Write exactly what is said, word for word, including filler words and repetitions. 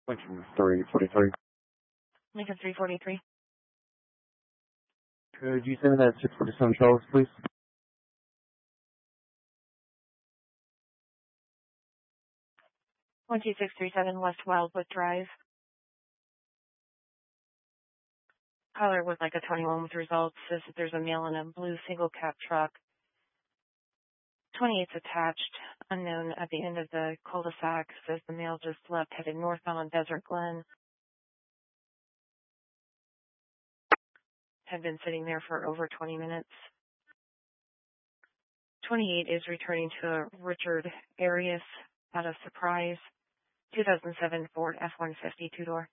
Lincoln three forty-three. Lincoln three forty-three. Could you send me that six forty-seven Charles, please? one two six three seven West Wildwood Drive. Caller would like a twenty-one with results. Says that there's a male in a blue single cab truck. twenty-eight's attached, unknown at the end of the cul-de-sac. Says the male just left, headed northbound on Desert Glen. Had been sitting there for over twenty minutes. twenty-eight is returning to a Richard Arias out of Surprise, two thousand seven Ford F one fifty two-door.